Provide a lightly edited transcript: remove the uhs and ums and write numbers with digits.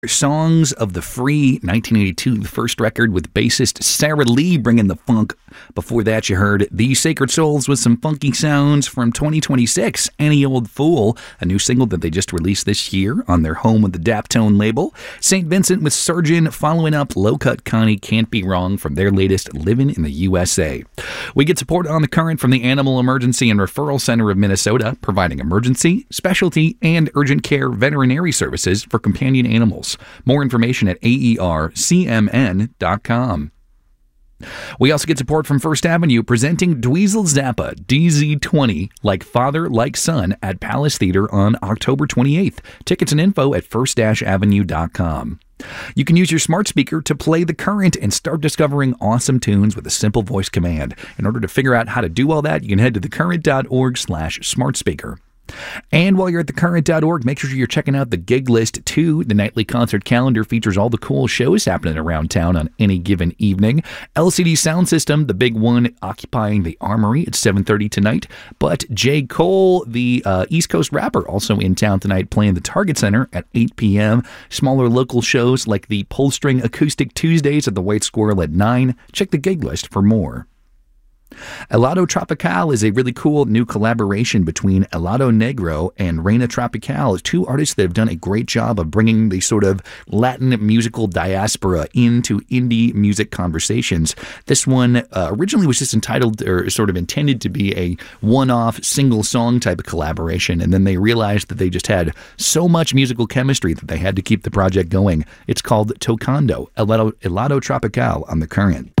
Songs of the Free, 1982, the first record with bassist Sarah Lee bringing the funk. Before that, you heard The Sacred Souls with some funky sounds from 2026, Any Old Fool, a new single that they just released this year on their Home with the Daptone label. St. Vincent with Surgeon, following up Low Cut Connie, Can't Be Wrong from their latest Livin' in the USA. We get support on the current from the Animal Emergency and Referral Center of Minnesota, providing emergency, specialty, and urgent care veterinary services for companion animals. More information at aercmn.com. We also get support from First Avenue, presenting Dweezil Zappa DZ20, Like Father, Like Son, at Palace Theater on October 28th. Tickets and info at first-avenue.com. You can use your smart speaker to play The Current and start discovering awesome tunes with a simple voice command. In order to figure out how to do all that, you can head to thecurrent.org/smartspeaker. And while you're at thecurrent.org, make sure you're checking out the Gig List 2. The nightly concert calendar features all the cool shows happening around town on any given evening. LCD Sound System, the big one, occupying the Armory at 7:30 tonight. But J. Cole, the East Coast rapper, also in town tonight, playing the Target Center at 8 p.m. Smaller local shows like the Pull String Acoustic Tuesdays at the White Squirrel at 9. Check the Gig List for more. Helado Tropical is a really cool new collaboration between Helado Negro and Reina Tropical, two artists that have done a great job of bringing the sort of Latin musical diaspora into indie music conversations. This one originally was just entitled, or sort of intended to be, a one-off single song type of collaboration, and then they realized that they just had so much musical chemistry that they had to keep the project going. It's called Tocando, Helado Tropical on The Current.